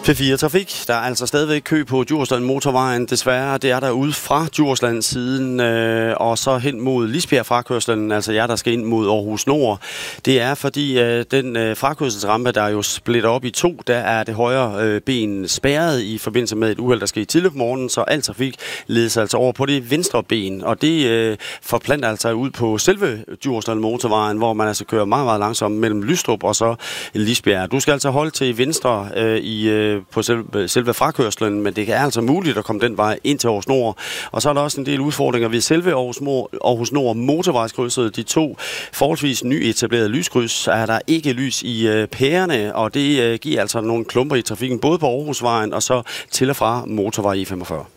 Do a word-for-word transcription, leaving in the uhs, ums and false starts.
P fire Trafik. Der er altså stadigvæk kø på Djursland Motorvejen. Desværre, det er der ude fra Djursland siden, øh, og så hen mod Lisbjerg frakørslen, altså jer, der skal ind mod Aarhus Nord. Det er fordi øh, den øh, frakørselsrampe, der er jo splitter op i to, der er det højre øh, ben spærret i forbindelse med et uheld, der skete tidligere på morgenen, så al trafik ledes altså over på det venstre ben, og det øh, forplanter altså ud på selve Djursland Motorvejen, hvor man altså kører meget, meget langsomt mellem Lystrup og så Lisbjerg. Du skal altså holde til venstre øh, i øh, på selve, selve frakørslen, men det er altså muligt at komme den vej ind til Aarhus Nord. Og så er der også en del udfordringer ved selve Aarhus Nord, Aarhus Nord motorvejskrydset. De to forholdsvis nyetablerede lyskryds er der ikke lys i øh, pærerne, og det øh, giver altså nogle klumper i trafikken, både på Aarhusvejen og så til og fra motorvej E femogfyrre.